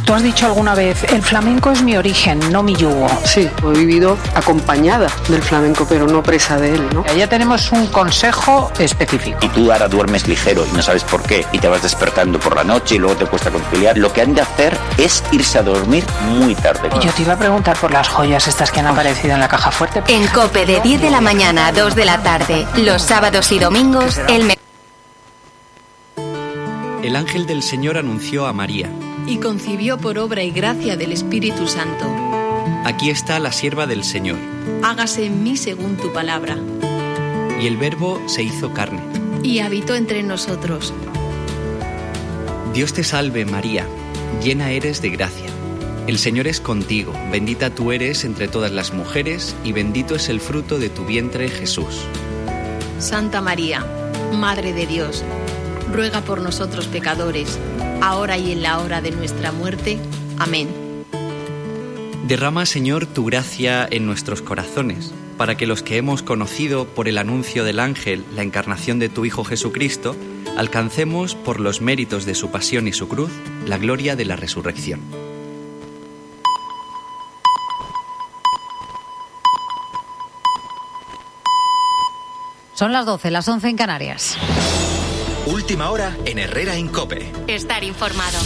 Tú has dicho alguna vez, el flamenco es mi origen, no mi yugo. Sí, he vivido acompañada del flamenco, pero no presa de él, ¿no? Ya tenemos un consejo específico. Y tú ahora duermes ligero y no sabes por qué, y te vas despertando por la noche y luego te cuesta conciliar. Lo que han de hacer es irse a dormir muy tarde. Yo te iba a preguntar por las joyas estas que han aparecido en la caja fuerte. En COPE de 10 de la mañana a 2 de la tarde, los sábados y domingos, El ángel del Señor anunció a María. Y concibió por obra y gracia del Espíritu Santo. Aquí está la sierva del Señor. Hágase en mí según tu palabra. Y el Verbo se hizo carne. Y habitó entre nosotros. Dios te salve, María, llena eres de gracia. El Señor es contigo, bendita tú eres entre todas las mujeres, y bendito es el fruto de tu vientre, Jesús. Santa María, Madre de Dios, ruega por nosotros pecadores, ahora y en la hora de nuestra muerte. Amén. Derrama, Señor, tu gracia en nuestros corazones, para que los que hemos conocido por el anuncio del ángel la encarnación de tu Hijo Jesucristo, alcancemos, por los méritos de su pasión y su cruz, la gloria de la resurrección. Son las 12, las 11 en Canarias. Última hora en Herrera en COPE. Estar informado.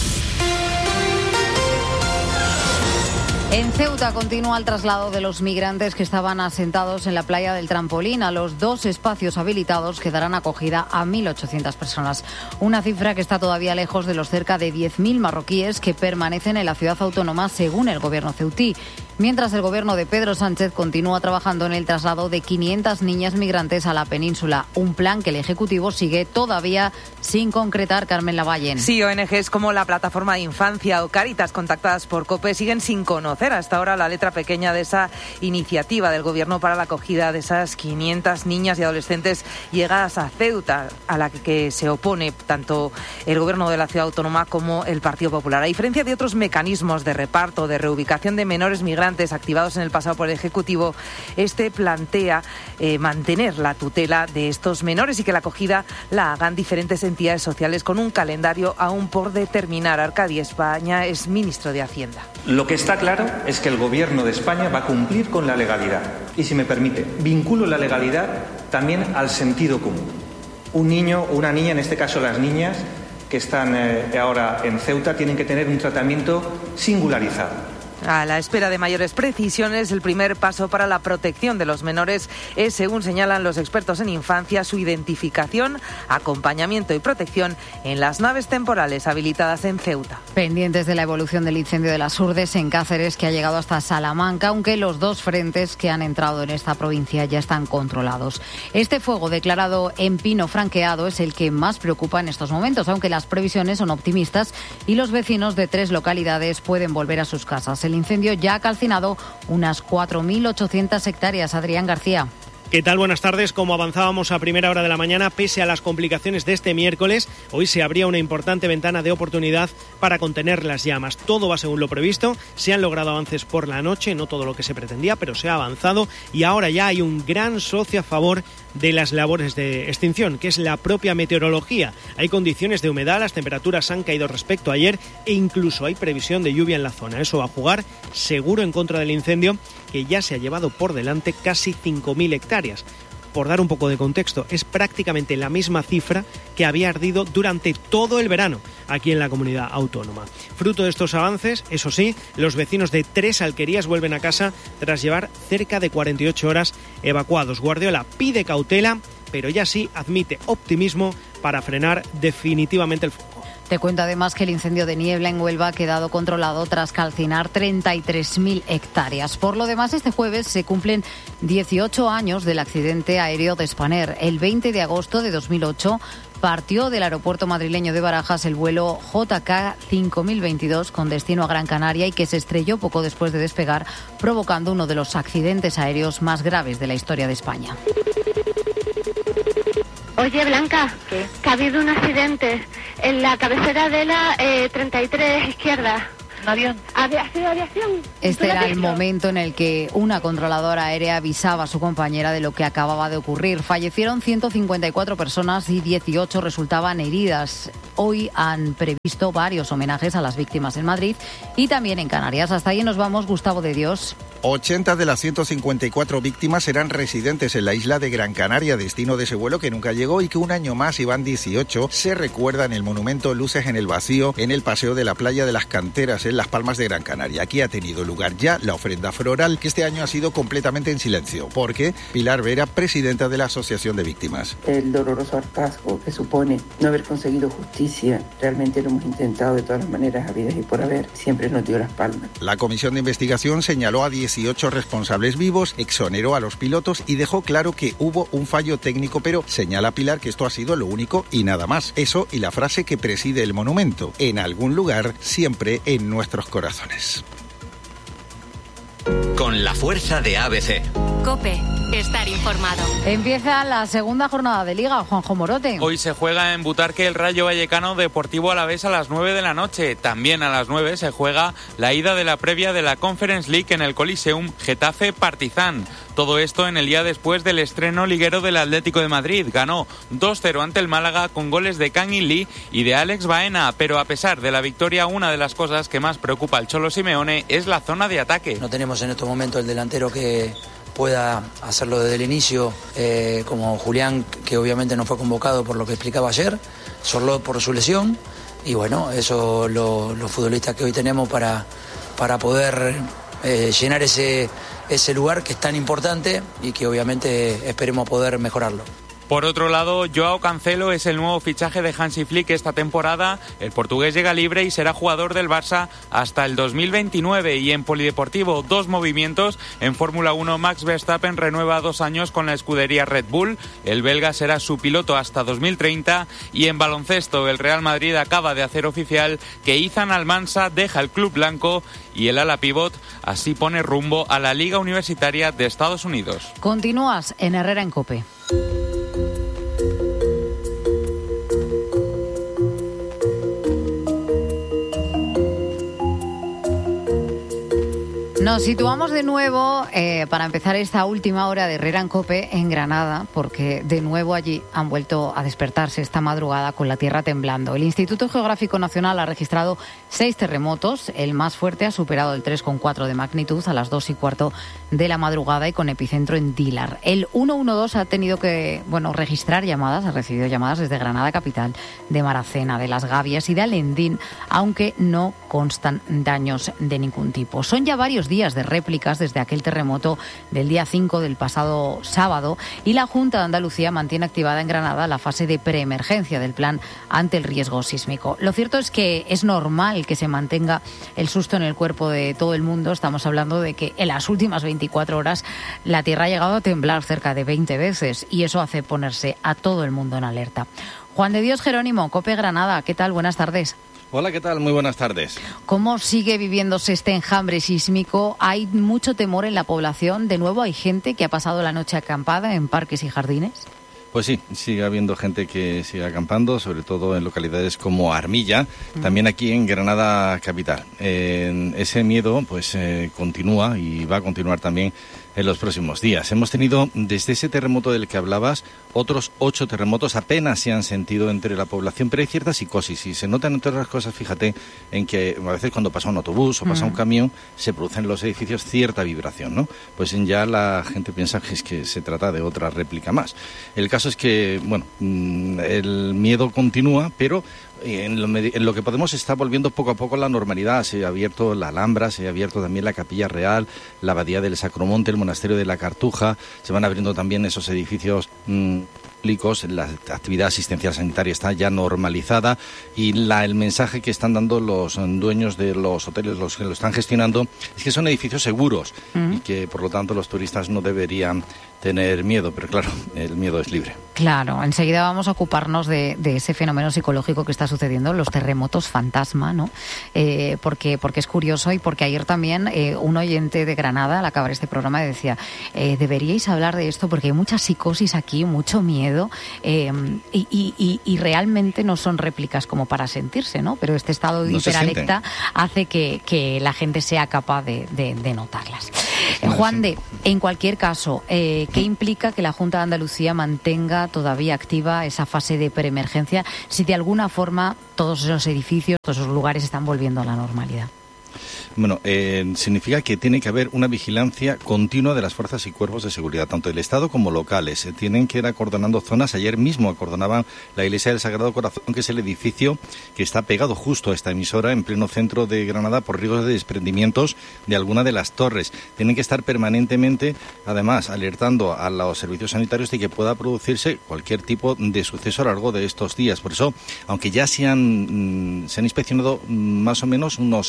En Ceuta continúa el traslado de los migrantes que estaban asentados en la playa del Trampolín. A los 2 espacios habilitados que darán acogida a 1.800 personas. Una cifra que está todavía lejos de los cerca de 10.000 marroquíes que permanecen en la ciudad autónoma, según el gobierno ceutí. Mientras el gobierno de Pedro Sánchez continúa trabajando en el traslado de 500 niñas migrantes a la península. Un plan que el Ejecutivo sigue todavía sin concretar. Carmen Lavallen. Sí, ONGs como la Plataforma de Infancia o Cáritas, contactadas por COPE, siguen sin conocer hasta ahora la letra pequeña de esa iniciativa del Gobierno para la acogida de esas 500 niñas y adolescentes llegadas a Ceuta, a la que se opone tanto el Gobierno de la Ciudad Autónoma como el Partido Popular. A diferencia de otros mecanismos de reparto, de reubicación de menores migrantes activados en el pasado por el Ejecutivo, este plantea mantener la tutela de estos menores y que la acogida la hagan diferentes entidades sociales con un calendario aún por determinar. Arcadi España es ministro de Hacienda. Lo que está claro es que el Gobierno de España va a cumplir con la legalidad. Y si me permite, vinculo la legalidad también al sentido común. Un niño o una niña, en este caso las niñas que están ahora en Ceuta, tienen que tener un tratamiento singularizado. A la espera de mayores precisiones, el primer paso para la protección de los menores es, según señalan los expertos en infancia, su identificación, acompañamiento y protección en las naves temporales habilitadas en Ceuta. Pendientes de la evolución del incendio de las Urdes en Cáceres, que ha llegado hasta Salamanca, aunque los 2 frentes que han entrado en esta provincia ya están controlados. Este fuego declarado en pino franqueado es el que más preocupa en estos momentos, aunque las previsiones son optimistas y los vecinos de 3 localidades pueden volver a sus casas. El incendio ya ha calcinado unas 4.800 hectáreas. Adrián García. ¿Qué tal? Buenas tardes. Como avanzábamos a primera hora de la mañana, pese a las complicaciones de este miércoles, hoy se abría una importante ventana de oportunidad para contener las llamas. Todo va según lo previsto. Se han logrado avances por la noche, no todo lo que se pretendía, pero se ha avanzado y ahora ya hay un gran socio a favor de las labores de extinción, que es la propia meteorología. Hay condiciones de humedad, las temperaturas han caído respecto a ayer e incluso hay previsión de lluvia en la zona. Eso va a jugar seguro en contra del incendio, que ya se ha llevado por delante casi 5.000 hectáreas. Por dar un poco de contexto, es prácticamente la misma cifra que había ardido durante todo el verano aquí en la comunidad autónoma. Fruto de estos avances, eso sí, los vecinos de 3 alquerías vuelven a casa tras llevar cerca de 48 horas evacuados. Guardiola pide cautela, pero ya sí admite optimismo para frenar definitivamente el fuego. Te cuento además que el incendio de Niebla en Huelva ha quedado controlado tras calcinar 33.000 hectáreas. Por lo demás, este jueves se cumplen 18 años del accidente aéreo de Spanair. El 20 de agosto de 2008 partió del aeropuerto madrileño de Barajas el vuelo JK 5022 con destino a Gran Canaria y que se estrelló poco después de despegar, provocando uno de los accidentes aéreos más graves de la historia de España. Oye, Blanca, ¿qué? Que ha habido un accidente en la cabecera de la 33 izquierda. un avión. Aviación. Este era el momento en el que una controladora aérea avisaba a su compañera de lo que acababa de ocurrir. Fallecieron 154 personas y 18 resultaban heridas. Hoy han previsto varios homenajes a las víctimas en Madrid y también en Canarias. Hasta ahí nos vamos, Gustavo de Dios. 80 de las 154 víctimas eran residentes en la isla de Gran Canaria, destino de ese vuelo que nunca llegó y que un año más, y van 18, se recuerda en el monumento Luces en el Vacío, en el paseo de la playa de las Canteras, en Las Palmas de Gran Canaria. Aquí ha tenido lugar ya la ofrenda floral, que este año ha sido completamente en silencio, porque Pilar Vera, presidenta de la Asociación de Víctimas. El doloroso hartazgo que supone no haber conseguido justicia, realmente lo hemos intentado de todas las maneras habidas y por haber, siempre nos dio las palmas. La comisión de investigación señaló a 18 responsables vivos, exoneró a los pilotos y dejó claro que hubo un fallo técnico, pero señala Pilar que esto ha sido lo único y nada más. Eso y la frase que preside el monumento: en algún lugar, siempre en nuestros corazones. Con la fuerza de ABC. COPE, estar informado. Empieza la segunda jornada de Liga, Juanjo Morote. Hoy se juega en Butarque el Rayo Vallecano Deportivo Alavés a las 9 de la noche. También a las 9 se juega la ida de la previa de la Conference League en el Coliseum Getafe Partizan. Todo esto en el día después del estreno liguero del Atlético de Madrid. Ganó 2-0 ante el Málaga con goles de Kangin Lee y de Alex Baena. Pero a pesar de la victoria, una de las cosas que más preocupa al Cholo Simeone es la zona de ataque. No tenemos en estos momentos el delantero que pueda hacerlo desde el inicio, como Julián, que obviamente no fue convocado por lo que explicaba ayer, Sorlot por su lesión, y bueno, eso los futbolistas que hoy tenemos para poder llenar ese lugar que es tan importante y que obviamente esperemos poder mejorarlo. Por otro lado, Joao Cancelo es el nuevo fichaje de Hansi Flick esta temporada. El portugués llega libre y será jugador del Barça hasta el 2029. Y en polideportivo, 2 movimientos. En Fórmula 1, Max Verstappen renueva 2 años con la escudería Red Bull. El belga será su piloto hasta 2030. Y en baloncesto, el Real Madrid acaba de hacer oficial que Izan Almansa deja el club blanco y el ala pívot así pone rumbo a la Liga Universitaria de Estados Unidos. Continúas en Herrera en COPE. Nos situamos de nuevo para empezar esta última hora de Herrera en COPE en Granada, porque de nuevo allí han vuelto a despertarse esta madrugada con la tierra temblando. El Instituto Geográfico Nacional ha registrado 6 terremotos. El más fuerte ha superado el 3,4 de magnitud a las 2:15 de la madrugada y con epicentro en Dílar. El 112 ha tenido que registrar llamadas, ha recibido llamadas desde Granada capital, de Maracena, de Las Gavias y de Alendín, aunque no constan daños de ningún tipo. Son ya varios días de réplicas desde aquel terremoto del día 5 del pasado sábado, y la Junta de Andalucía mantiene activada en Granada la fase de preemergencia del plan ante el riesgo sísmico. Lo cierto es que es normal que se mantenga el susto en el cuerpo de todo el mundo. Estamos hablando de que en las últimas 24 horas la Tierra ha llegado a temblar cerca de 20 veces y eso hace ponerse a todo el mundo en alerta. Juan de Dios Jerónimo, COPE Granada, ¿qué tal? Buenas tardes. Hola, ¿qué tal? Muy buenas tardes. ¿Cómo sigue viviéndose este enjambre sísmico? ¿Hay mucho temor en la población? ¿De nuevo hay gente que ha pasado la noche acampada en parques y jardines? Pues sí, sigue habiendo gente que sigue acampando, sobre todo en localidades como Armilla, también aquí en Granada capital. Ese miedo continúa y va a continuar también en los próximos días. Hemos tenido, desde ese terremoto del que hablabas, otros 8 terremotos apenas se han sentido entre la población, pero hay cierta psicosis y se notan entre otras cosas, fíjate, en que a veces cuando pasa un autobús o pasa un camión, se produce en los edificios cierta vibración, ¿no? Pues ya la gente piensa que es que se trata de otra réplica más. El caso es que, el miedo continúa, pero en lo que podemos está volviendo poco a poco la normalidad. Se ha abierto la Alhambra, se ha abierto también la Capilla Real, la Abadía del Sacromonte, el Monasterio de la Cartuja, se van abriendo también esos edificios públicos, la actividad asistencial sanitaria está ya normalizada y el mensaje que están dando los dueños de los hoteles, los que lo están gestionando, es que son edificios seguros y que por lo tanto los turistas no deberían tener miedo, pero claro, el miedo es libre. Claro, enseguida vamos a ocuparnos de ese fenómeno psicológico que está sucediendo, los terremotos fantasma, ¿no? Porque es curioso y porque ayer también un oyente de Granada, al acabar este programa, decía, deberíais hablar de esto porque hay mucha psicosis aquí, mucho miedo y realmente no son réplicas como para sentirse, ¿no? Pero este estado de hiperalerta hace que la gente sea capaz de notarlas. Juan de, en cualquier caso, ¿qué implica que la Junta de Andalucía mantenga todavía activa esa fase de preemergencia si de alguna forma todos esos edificios, todos esos lugares están volviendo a la normalidad? Bueno, significa que tiene que haber una vigilancia continua de las fuerzas y cuerpos de seguridad, tanto del Estado como locales. Tienen que ir acordonando zonas. Ayer mismo acordonaban la Iglesia del Sagrado Corazón, que es el edificio que está pegado justo a esta emisora, en pleno centro de Granada, por riesgos de desprendimientos de alguna de las torres. Tienen que estar permanentemente, además, alertando a los servicios sanitarios de que pueda producirse cualquier tipo de suceso a lo largo de estos días. Por eso, aunque ya se han inspeccionado más o menos unos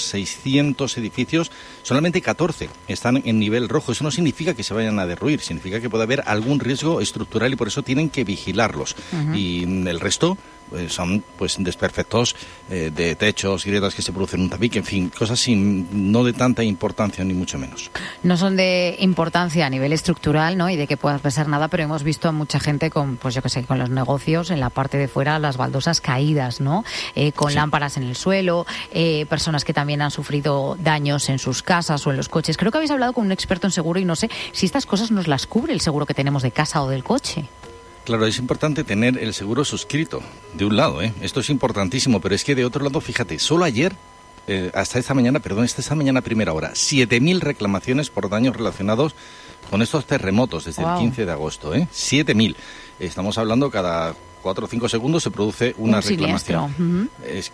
600 edificios, solamente 14 están en nivel rojo. Eso no significa que se vayan a derruir, significa que puede haber algún riesgo estructural y por eso tienen que vigilarlos. Y el resto son desperfectos de techos, grietas que se producen en un tabique, en fin, cosas no de tanta importancia ni mucho menos. No son de importancia a nivel estructural, ¿no? Y de que pueda pasar nada, pero hemos visto a mucha gente con, pues yo qué sé, con los negocios en la parte de fuera, las baldosas caídas, ¿no? Con lámparas en el suelo, personas que también han sufrido daños en sus casas o en los coches. Creo que habéis hablado con un experto en seguro y no sé si estas cosas nos las cubre el seguro que tenemos de casa o del coche. Claro, es importante tener el seguro suscrito, de un lado, esto es importantísimo, pero es que de otro lado, fíjate, solo ayer, hasta esta mañana a primera hora, 7.000 reclamaciones por daños relacionados con estos terremotos desde el 15 de agosto, 7.000. Estamos hablando cada 4 o 5 segundos se produce una reclamación.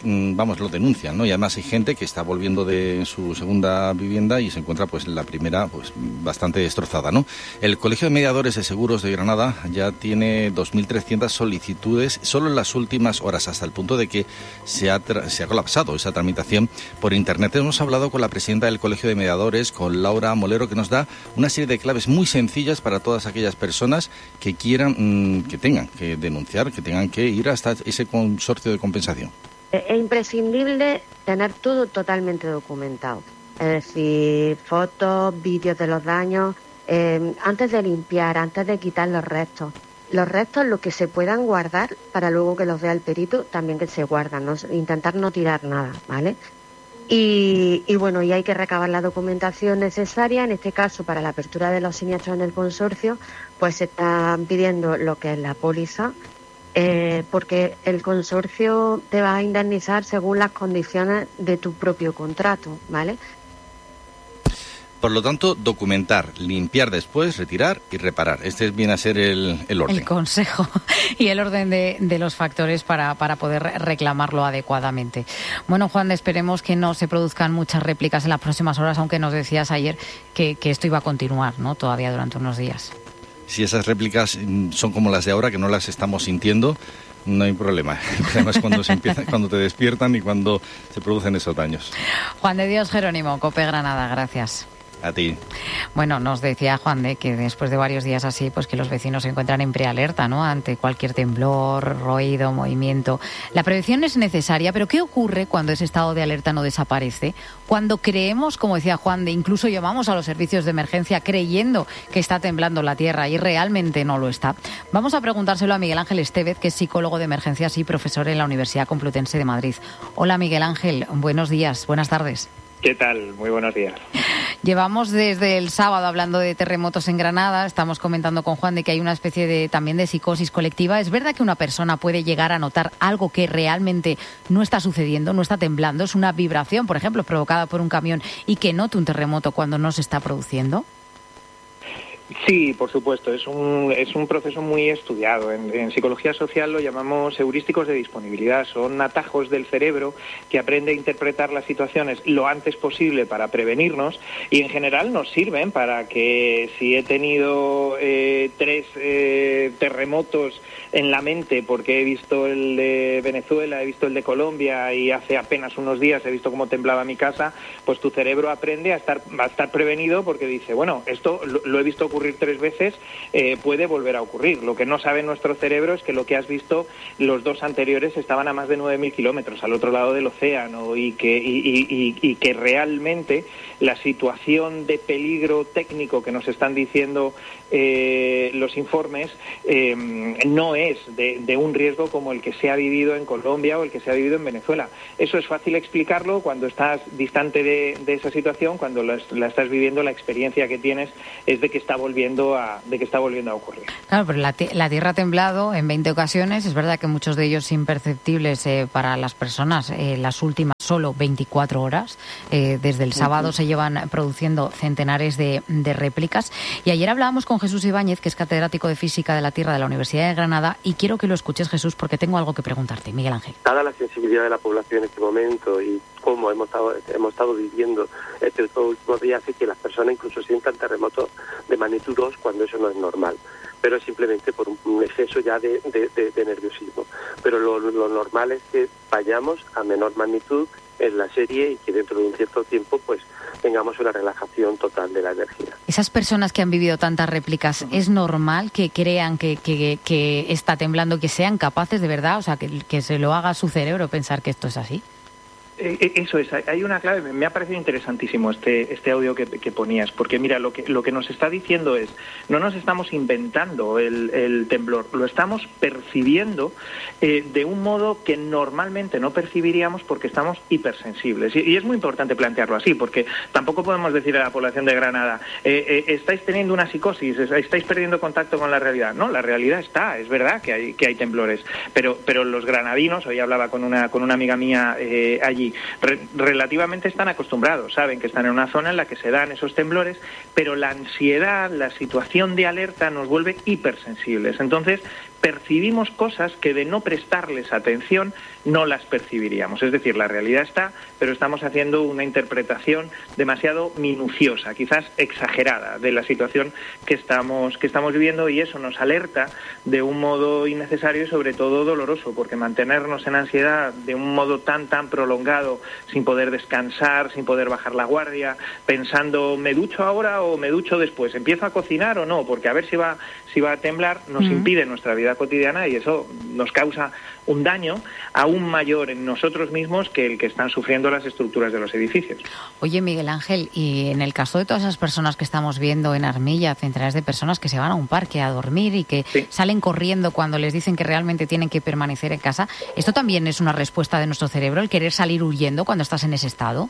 Lo denuncian, ¿no? Y además hay gente que está volviendo de su segunda vivienda y se encuentra pues la primera pues bastante destrozada, ¿no? El Colegio de Mediadores de Seguros de Granada ya tiene 2.300 solicitudes solo en las últimas horas, hasta el punto de que se ha colapsado esa tramitación por internet. Hemos hablado con la presidenta del Colegio de Mediadores, con Laura Molero, que nos da una serie de claves muy sencillas para todas aquellas personas que quieran, que tengan que denunciar, que tengan que ir hasta ese consorcio de compensación. Es imprescindible tener todo totalmente documentado, es decir, fotos, vídeos de los daños, antes de limpiar, antes de quitar los restos, lo que se puedan guardar para luego que los vea el perito, también que se guardan, ¿no? Intentar no tirar nada, ¿vale? Y hay que recabar la documentación necesaria. En este caso, para la apertura de los siniestros en el consorcio, pues se está pidiendo lo que es la póliza, porque el consorcio te va a indemnizar según las condiciones de tu propio contrato, ¿vale? Por lo tanto, documentar, limpiar después, retirar y reparar. Este viene a ser el orden. El consejo y el orden de los factores para poder reclamarlo adecuadamente. Bueno, Juan, esperemos que no se produzcan muchas réplicas en las próximas horas, aunque nos decías ayer que esto iba a continuar, ¿no? Todavía durante unos días. Si esas réplicas son como las de ahora, que no las estamos sintiendo, no hay problema. El problema es cuando te despiertan y cuando se producen esos daños. Juan de Dios Jerónimo, COPE Granada, gracias. A ti. Bueno, nos decía Juan de que después de varios días así, pues que los vecinos se encuentran en prealerta, ¿no? Ante cualquier temblor, ruido, movimiento. La prevención es necesaria, pero ¿qué ocurre cuando ese estado de alerta no desaparece? Cuando creemos, como decía Juan de, incluso llamamos a los servicios de emergencia creyendo que está temblando la tierra y realmente no lo está. Vamos a preguntárselo a Miguel Ángel Estevez, que es psicólogo de emergencias y profesor en la Universidad Complutense de Madrid. Hola, Miguel Ángel, buenos días, buenas tardes. ¿Qué tal? Muy buenos días. Llevamos desde el sábado hablando de terremotos en Granada. Estamos comentando con Juan de que hay una especie también de psicosis colectiva. ¿Es verdad que una persona puede llegar a notar algo que realmente no está sucediendo, no está temblando? ¿Es una vibración, por ejemplo, provocada por un camión y que note un terremoto cuando no se está produciendo? Sí, por supuesto, es un proceso muy estudiado. En psicología social lo llamamos heurísticos de disponibilidad. Son atajos del cerebro que aprende a interpretar las situaciones lo antes posible para prevenirnos, y en general nos sirven para que si he tenido 3 terremotos en la mente, porque he visto el de Venezuela, he visto el de Colombia y hace apenas unos días he visto cómo temblaba mi casa, pues tu cerebro aprende a estar prevenido, porque dice, bueno, esto lo he visto ocurrir ocurrir 3 veces, puede volver a ocurrir. Lo que no sabe nuestro cerebro es que lo que has visto, los 2 anteriores estaban a más de 9.000 kilómetros al otro lado del océano y que realmente la situación de peligro técnico que nos están diciendo los informes no es de un riesgo como el que se ha vivido en Colombia o el que se ha vivido en Venezuela. Eso es fácil explicarlo cuando estás distante de esa situación, cuando la estás viviendo, la experiencia que tienes es de que está volviendo a ocurrir. Claro, pero la Tierra ha temblado en 20 ocasiones, es verdad que muchos de ellos imperceptibles para las personas, las últimas solo 24 horas, desde el sábado se llevan produciendo centenares de réplicas, y ayer hablábamos con Jesús Ibáñez, que es catedrático de Física de la Tierra de la Universidad de Granada, y quiero que lo escuches, Jesús, porque tengo algo que preguntarte. Miguel Ángel. Dada la sensibilidad de la población en este momento y cómo hemos estado viviendo estos últimos días, hace que las personas incluso sientan terremotos de magnitud 2 cuando eso no es normal, pero es simplemente por un exceso ya de nerviosismo. Pero lo normal es que vayamos a menor magnitud en la serie y que dentro de un cierto tiempo pues tengamos una relajación total de la energía. Esas personas que han vivido tantas réplicas, ¿es normal que crean que está temblando, que sean capaces de verdad, o sea, que se lo haga a su cerebro pensar que esto es así? Eso es, hay una clave. Me ha parecido interesantísimo este audio que ponías, porque mira, lo que nos está diciendo es, no nos estamos inventando el temblor, lo estamos percibiendo de un modo que normalmente no percibiríamos porque estamos hipersensibles. Y es muy importante plantearlo así, porque tampoco podemos decir a la población de Granada, estáis teniendo una psicosis, estáis perdiendo contacto con la realidad. No, la realidad está, es verdad que hay temblores, pero los granadinos, hoy hablaba con una amiga mía allí, relativamente están acostumbrados, saben que están en una zona en la que se dan esos temblores, pero la ansiedad, la situación de alerta nos vuelve hipersensibles. Entonces percibimos cosas que de no prestarles atención no las percibiríamos. Es decir, la realidad está, pero estamos haciendo una interpretación demasiado minuciosa, quizás exagerada, de la situación que estamos viviendo, y eso nos alerta de un modo innecesario y sobre todo doloroso, porque mantenernos en ansiedad de un modo tan prolongado, sin poder descansar, sin poder bajar la guardia, pensando, ¿me ducho ahora o me ducho después? ¿Empiezo a cocinar o no? Porque a ver si va a temblar, nos impide nuestra vida cotidiana, y eso nos causa un daño aún mayor en nosotros mismos que el que están sufriendo las estructuras de los edificios. Oye, Miguel Ángel, y en el caso de todas esas personas que estamos viendo en Armilla, centenares de personas que se van a un parque a dormir y que salen corriendo cuando les dicen que realmente tienen que permanecer en casa, ¿esto también es una respuesta de nuestro cerebro, el querer salir huyendo cuando estás en ese estado?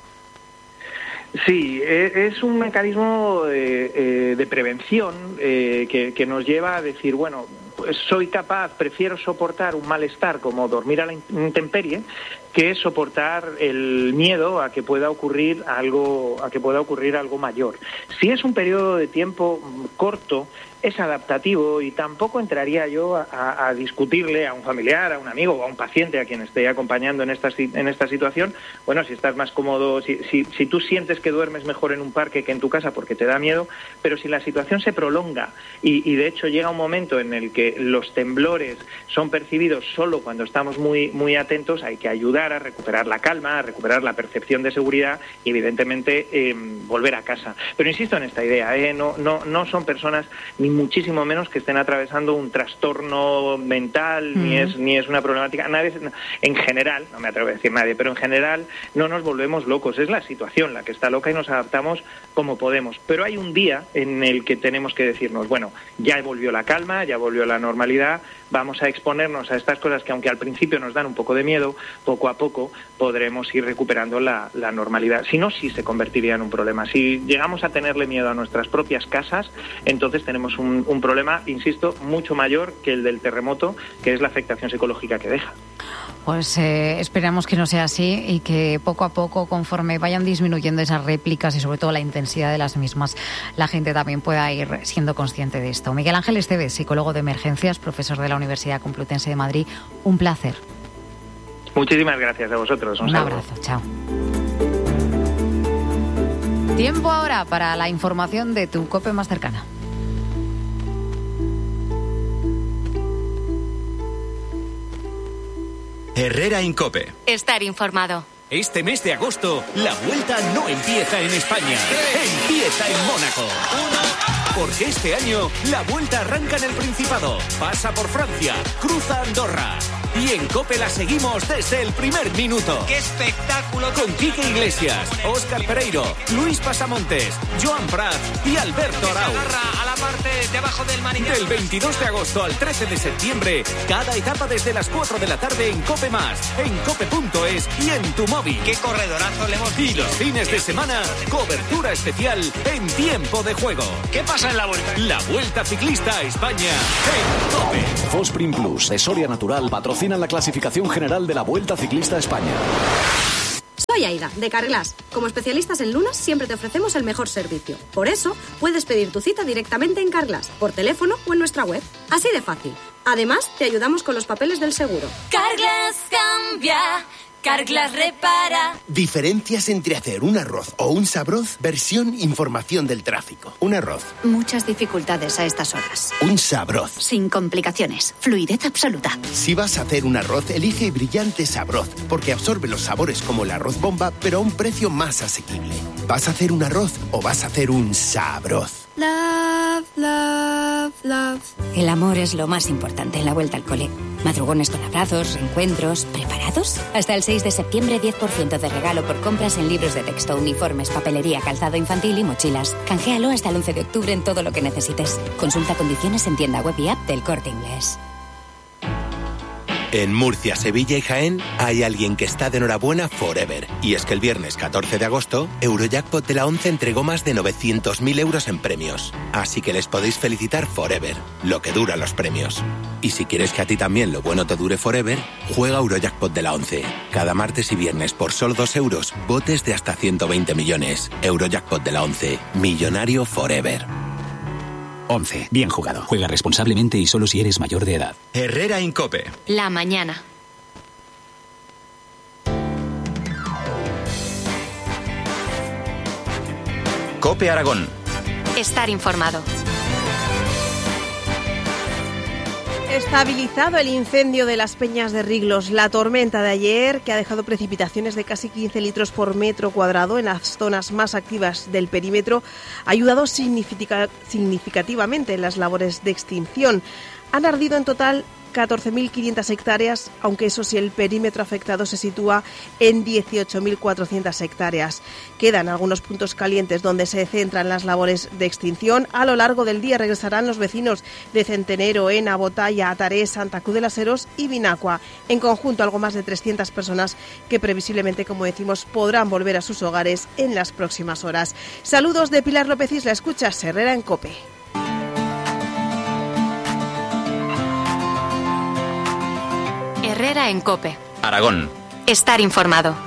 Sí, es un mecanismo de prevención que nos lleva a decir, bueno, pues soy capaz, prefiero soportar un malestar como dormir a la intemperie que soportar el miedo a que pueda ocurrir algo mayor. Si es un periodo de tiempo corto, es adaptativo, y tampoco entraría yo a discutirle a un familiar, a un amigo o a un paciente a quien esté acompañando en esta situación. Bueno, si estás más cómodo, si tú sientes que duermes mejor en un parque que en tu casa porque te da miedo, pero si la situación se prolonga y de hecho llega un momento en el que los temblores son percibidos solo cuando estamos muy atentos, hay que ayudar a recuperar la calma, a recuperar la percepción de seguridad y evidentemente volver a casa. Pero insisto en esta idea, no son personas ni muchísimo menos que estén atravesando un trastorno mental, ni es una problemática. Nadie, en general, no me atrevo a decir nadie, pero en general no nos volvemos locos. Es la situación la que está loca y nos adaptamos como podemos. Pero hay un día en el que tenemos que decirnos, bueno, ya volvió la calma, ya volvió la normalidad, vamos a exponernos a estas cosas que, aunque al principio nos dan un poco de miedo, poco a poco podremos ir recuperando la normalidad. Si no, sí se convertiría en un problema. Si llegamos a tenerle miedo a nuestras propias casas, entonces tenemos un problema, insisto, mucho mayor que el del terremoto, que es la afectación psicológica que deja. Pues esperamos que no sea así y que poco a poco, conforme vayan disminuyendo esas réplicas y sobre todo la intensidad de las mismas, la gente también pueda ir siendo consciente de esto. Miguel Ángel Esteves, psicólogo de emergencias, profesor de la Universidad Complutense de Madrid, un placer. Muchísimas gracias a vosotros. Un abrazo, chao. Tiempo ahora para la información de tu COPE más cercana. Herrera Incope. Estar informado. Este mes de agosto, la vuelta no empieza en España. Empieza en Mónaco. Porque este año la Vuelta arranca en el Principado, pasa por Francia, cruza Andorra. Y en COPE la seguimos desde el primer minuto. ¡Qué espectáculo! Con Quique Iglesias, Óscar Pereiro, Luis Pasamontes, Joan Prat y Alberto Arau. A la parte de abajo del manillar. Del 22 de agosto al 13 de septiembre, cada etapa desde las 4 de la tarde en COPE+, en cope.es y en tu móvil. ¡Qué corredorazo le hemos visto! Y los fines de semana, cobertura especial en tiempo de juego. ¿Qué pasa en la Vuelta? La Vuelta Ciclista a España en COPE. Fosprin Plus de Soria Natural patrocinan la clasificación general de la Vuelta Ciclista a España. Soy Aida, de Carglass. Como especialistas en lunas, siempre te ofrecemos el mejor servicio. Por eso, puedes pedir tu cita directamente en Carglass, por teléfono o en nuestra web. Así de fácil. Además, te ayudamos con los papeles del seguro. Carglass cambia, Carglass repara. Diferencias entre hacer un arroz o un sabroz, versión información del tráfico. Un arroz. Muchas dificultades a estas horas. Un sabroz. Sin complicaciones. Fluidez absoluta. Si vas a hacer un arroz, elige Brillante Sabroz, porque absorbe los sabores como el arroz bomba, pero a un precio más asequible. ¿Vas a hacer un arroz o vas a hacer un sabroz? Love, love, love. El amor es lo más importante en la vuelta al cole. Madrugones con abrazos, reencuentros. ¿Preparados? Hasta el 6 de septiembre, 10% de regalo por compras en libros de texto, uniformes, papelería, calzado infantil y mochilas. Canjealo hasta el 11 de octubre en todo lo que necesites. Consulta condiciones en tienda web y app del Corte Inglés. En Murcia, Sevilla y Jaén hay alguien que está de enhorabuena forever. Y es que el viernes 14 de agosto, Eurojackpot de la 11 entregó más de 900.000 euros en premios. Así que les podéis felicitar forever, lo que dura los premios. Y si quieres que a ti también lo bueno te dure forever, juega Eurojackpot de la 11. Cada martes y viernes por solo 2 euros, botes de hasta 120 millones. Eurojackpot de la 11. Millonario forever. 11. Bien jugado. Juega responsablemente y solo si eres mayor de edad. Herrera Incope. La mañana. COPE Aragón. Estar informado. Estabilizado el incendio de las Peñas de Riglos. La tormenta de ayer, que ha dejado precipitaciones de casi 15 litros por metro cuadrado en las zonas más activas del perímetro, ha ayudado significativamente en las labores de extinción. Han ardido en total 14.500 hectáreas, aunque eso sí, el perímetro afectado se sitúa en 18.400 hectáreas. Quedan algunos puntos calientes donde se centran las labores de extinción. A lo largo del día regresarán los vecinos de Centenero, Ena, Botalla, Atarés, Santa Cruz de las Heros y Vinacua. En conjunto, algo más de 300 personas que previsiblemente, como decimos, podrán volver a sus hogares en las próximas horas. Saludos de Pilar López Isla, escuchas Herrera en COPE. Herrera en COPE. Aragón. Estar informado.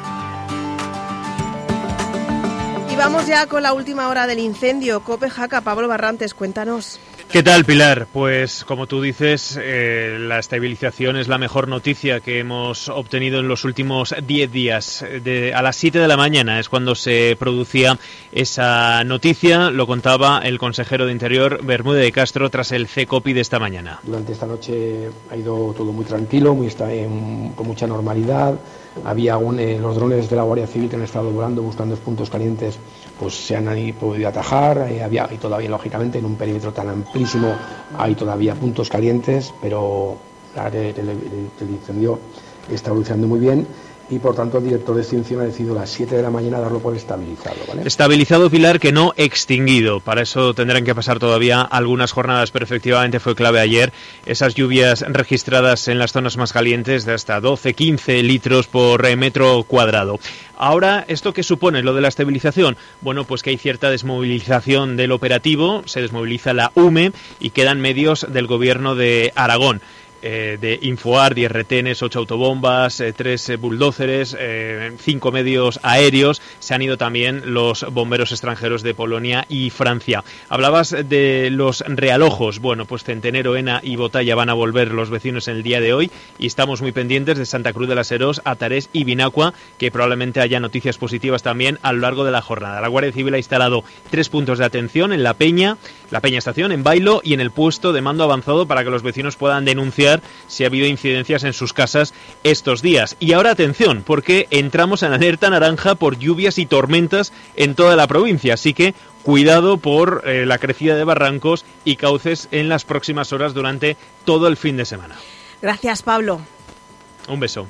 Y vamos ya con la última hora del incendio. COPE Jaca, Pablo Barrantes, cuéntanos. ¿Qué tal, Pilar? Pues como tú dices, la estabilización es la mejor noticia que hemos obtenido en los últimos 10 días. A las 7 de la mañana es cuando se producía esa noticia, lo contaba el consejero de Interior, Bermúdez de Castro, tras el CECOPI de esta mañana. Durante esta noche ha ido todo muy tranquilo, con mucha normalidad. Había los drones de la Guardia Civil que han estado volando buscando puntos calientes, pues se han ahí podido atajar. Y todavía, lógicamente, en un perímetro tan amplísimo hay todavía puntos calientes, pero el incendio está evolucionando muy bien. Y por tanto el director de extinción ha decidido a las 7 de la mañana darlo por estabilizado, ¿vale? Estabilizado, Pilar, que no extinguido. Para eso tendrán que pasar todavía algunas jornadas, pero efectivamente fue clave ayer esas lluvias registradas en las zonas más calientes de hasta 12-15 litros por metro cuadrado. Ahora, ¿esto qué supone, lo de la estabilización? Bueno, pues que hay cierta desmovilización del operativo, se desmoviliza la UME y quedan medios del gobierno de Aragón. De Infoar, 10 retenes, 8 autobombas, 3 bulldóceres, 5 medios aéreos. Se han ido también los bomberos extranjeros de Polonia y Francia. Hablabas de los realojos. Bueno, pues Centenero, Ena y Botalla van a volver los vecinos en el día de hoy y estamos muy pendientes de Santa Cruz de las Heros, Atarés y Vinacua, que probablemente haya noticias positivas también a lo largo de la jornada. La Guardia Civil ha instalado 3 puntos de atención en La Peña, la Peña Estación, en Bailo y en el puesto de mando avanzado para que los vecinos puedan denunciar si ha habido incidencias en sus casas estos días. Y ahora atención, porque entramos en alerta naranja por lluvias y tormentas en toda la provincia, así que cuidado por la crecida de barrancos y cauces en las próximas horas durante todo el fin de semana. Gracias, Pablo. Un beso.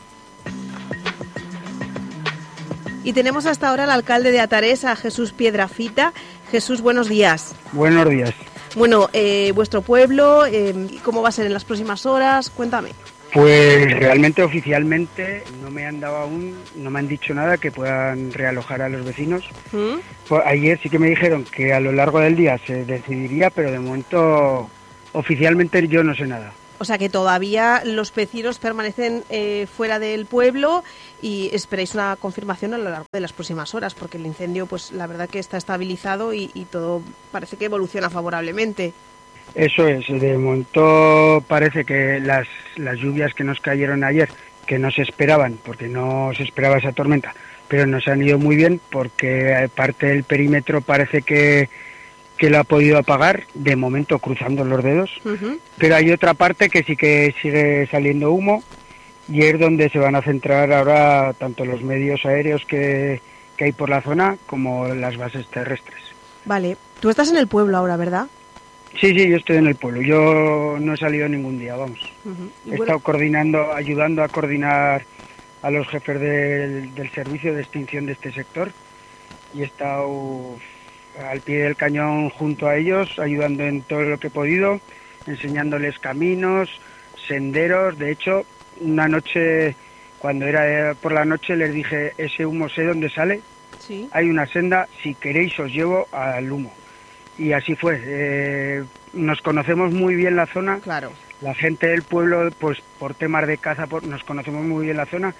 Y tenemos hasta ahora al alcalde de Atarés, a Jesús Piedrafita. Jesús, buenos días. Buenos días. Bueno, vuestro pueblo, ¿cómo va a ser en las próximas horas? Cuéntame. Pues realmente oficialmente no me han dado aún, no me han dicho nada que puedan realojar a los vecinos. Pues ayer sí que me dijeron que a lo largo del día se decidiría, pero de momento oficialmente yo no sé nada. O sea que todavía los vecinos permanecen fuera del pueblo y esperáis una confirmación a lo largo de las próximas horas, porque el incendio, pues la verdad que está estabilizado y todo parece que evoluciona favorablemente. Eso es, de momento parece que las lluvias que nos cayeron ayer, que no se esperaban, porque no se esperaba esa tormenta, pero nos han ido muy bien porque parte del perímetro parece que lo ha podido apagar, de momento cruzando los dedos, pero hay otra parte que sí que sigue saliendo humo y es donde se van a centrar ahora tanto los medios aéreos que hay por la zona como las bases terrestres. Vale, tú estás en el pueblo ahora, ¿verdad? Sí, yo estoy en el pueblo. Yo no he salido ningún día, vamos. He estado ayudando a coordinar a los jefes del servicio de extinción de este sector y he estado al pie del cañón junto a ellos, ayudando en todo lo que he podido, enseñándoles caminos, senderos. De hecho, una noche, cuando era por la noche, les dije, ese humo sé dónde sale, sí. Hay una senda, si queréis os llevo al humo. Y así fue. Nos conocemos muy bien la zona. Claro. La gente del pueblo, pues por temas de caza, nos conocemos muy bien la zona.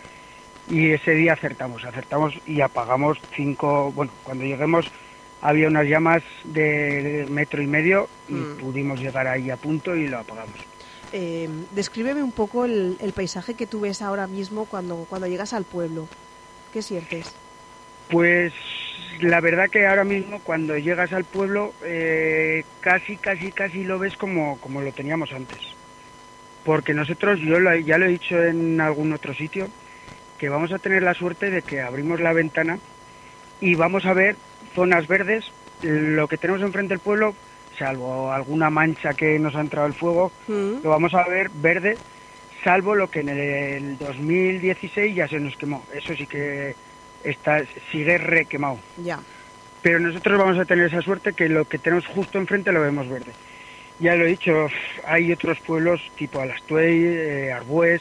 Y ese día acertamos y apagamos 5... Bueno, cuando lleguemos había unas llamas de 1,5 metros y pudimos llegar ahí a punto y lo apagamos. Descríbeme un poco el paisaje que tú ves ahora mismo cuando llegas al pueblo. ¿Qué sientes? Pues la verdad que ahora mismo cuando llegas al pueblo casi lo ves como lo teníamos antes. Porque nosotros, ya lo he dicho en algún otro sitio, que vamos a tener la suerte de que abrimos la ventana y vamos a ver zonas verdes. Lo que tenemos enfrente del pueblo, salvo alguna mancha que nos ha entrado el fuego, lo vamos a ver verde, salvo lo que en el 2016 ya se nos quemó. Eso sí que sigue requemado. Ya. Pero nosotros vamos a tener esa suerte que lo que tenemos justo enfrente lo vemos verde. Ya lo he dicho, hay otros pueblos tipo Alastuey, Arbués,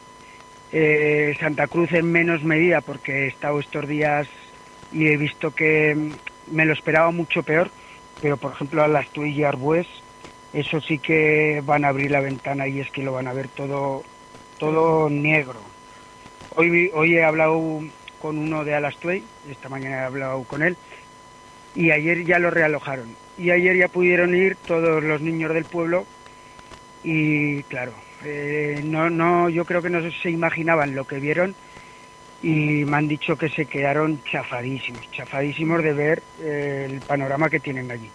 Santa Cruz en menos medida, porque he estado estos días y he visto que me lo esperaba mucho peor, pero por ejemplo Alastuey y Arbués, eso sí que van a abrir la ventana y es que lo van a ver todo negro. Hoy he hablado con uno de Alastuey, esta mañana he hablado con él, y ayer ya lo realojaron. Y ayer ya pudieron ir todos los niños del pueblo y claro, yo creo que no se imaginaban lo que vieron y me han dicho que se quedaron chafadísimos de ver el panorama que tienen allí.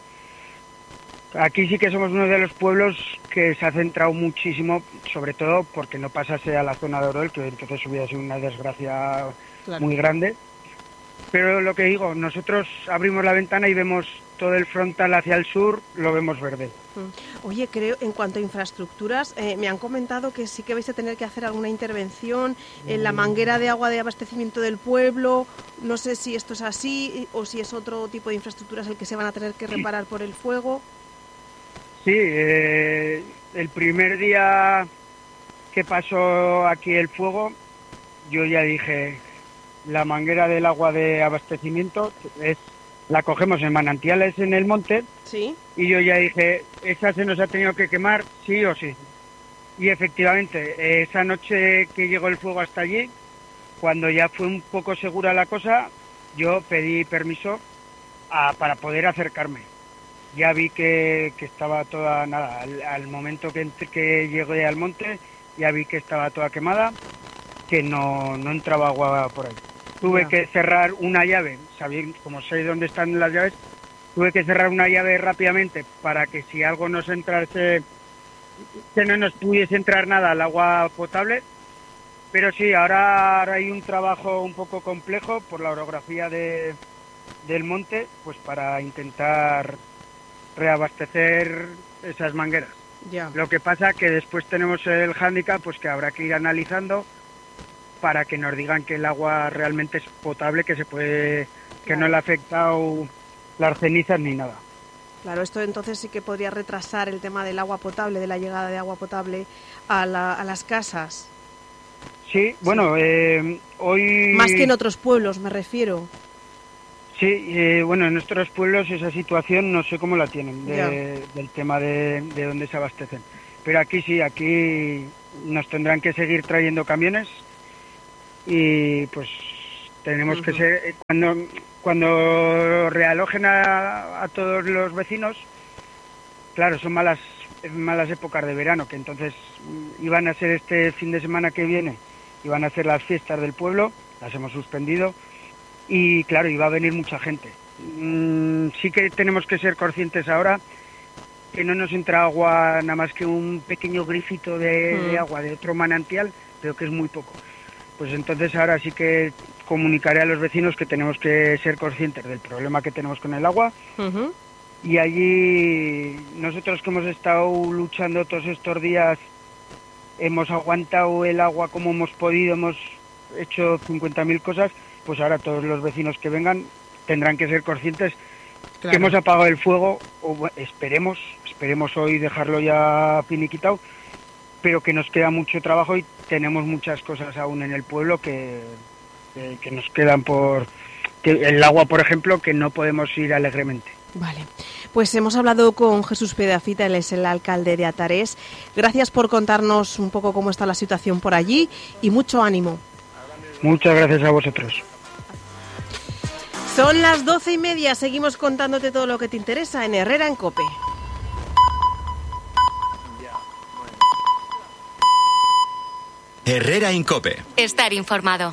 Aquí sí que somos uno de los pueblos que se ha centrado muchísimo, sobre todo porque no pasase a la zona de Oroel, que entonces hubiera sido una desgracia muy grande. Pero lo que digo, nosotros abrimos la ventana y vemos todo el frontal hacia el sur, lo vemos verde. Oye, creo, en cuanto a infraestructuras, me han comentado que sí que vais a tener que hacer alguna intervención en la manguera de agua de abastecimiento del pueblo. No sé si esto es así o si es otro tipo de infraestructuras el que se van a tener que reparar por el fuego. Sí, el primer día que pasó aquí el fuego, yo ya dije, la manguera del agua de abastecimiento la cogemos en manantiales en el monte. Sí. Y yo ya dije, esa se nos ha tenido que quemar sí o sí. Y efectivamente, esa noche que llegó el fuego hasta allí, cuando ya fue un poco segura la cosa, yo pedí permiso para poder acercarme. Ya vi que estaba toda, nada, al momento que llegué al monte, ya vi que estaba toda quemada, que no entraba agua por ahí. Tuve que cerrar una llave, como sé dónde están las llaves, tuve que cerrar una llave rápidamente para que si algo nos entrase, que no nos pudiese entrar nada al agua potable. Pero sí, ahora hay un trabajo un poco complejo por la orografía del monte, pues para intentar reabastecer esas mangueras. Ya. Lo que pasa que después tenemos el hándicap, pues que habrá que ir analizando para que nos digan que el agua realmente es potable, que se puede, que no le ha afectado las cenizas ni nada. Claro, esto entonces sí que podría retrasar el tema del agua potable, de la llegada de agua potable a las casas. Sí, bueno, hoy... Más que en otros pueblos, me refiero. Sí, bueno, en nuestros pueblos esa situación no sé cómo la tienen, del tema de dónde se abastecen. Pero aquí sí, aquí nos tendrán que seguir trayendo camiones y pues tenemos que ser... Cuando realojen a todos los vecinos, claro, son malas épocas de verano, que entonces iban a ser este fin de semana que viene, iban a ser las fiestas del pueblo, las hemos suspendido, y claro, iba a venir mucha gente. Sí que tenemos que ser conscientes ahora que no nos entra agua, nada más que un pequeño grifito de agua de otro manantial, pero que es muy poco. Pues entonces ahora sí que comunicaré a los vecinos que tenemos que ser conscientes del problema que tenemos con el agua. Y allí nosotros que hemos estado luchando todos estos días, hemos aguantado el agua como hemos podido, hemos hecho 50.000 cosas, pues ahora todos los vecinos que vengan tendrán que ser conscientes que hemos apagado el fuego, o esperemos hoy dejarlo ya finiquitado, pero que nos queda mucho trabajo y tenemos muchas cosas aún en el pueblo que nos quedan que el agua, por ejemplo, que no podemos ir alegremente. Vale, pues hemos hablado con Jesús Pedafita, él es el alcalde de Atarés. Gracias por contarnos un poco cómo está la situación por allí y mucho ánimo. Muchas gracias a vosotros. Son las 12:30, seguimos contándote todo lo que te interesa en Herrera en COPE. Herrera en COPE. Estar informado.